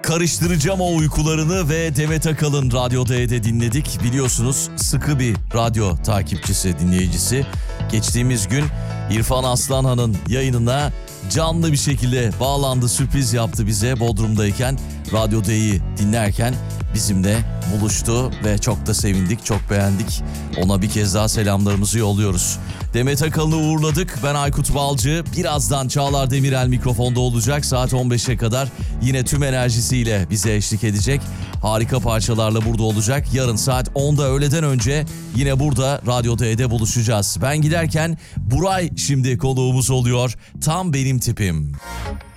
Karıştıracağım o uykularını ve Demet Akalın Radyo D'de dinledik. Biliyorsunuz sıkı bir radyo takipçisi, dinleyicisi. Geçtiğimiz gün İrfan Aslanhan'ın yayınına canlı bir şekilde bağlandı, sürpriz yaptı bize. Bodrum'dayken Radyo D'yi dinlerken bizimle buluştu ve çok da sevindik, çok beğendik. Ona bir kez daha selamlarımızı yolluyoruz. Demet Akalın'ı uğurladık. Ben Aykut Balcı. Birazdan Çağlar Demirel mikrofonda olacak. Saat 15'e kadar yine tüm enerjisiyle bize eşlik edecek. Harika parçalarla burada olacak. Yarın saat 10'da öğleden önce yine burada Radyo D'de buluşacağız. Ben giderken Buray şimdi konuğumuz oluyor. Tam benim tipim.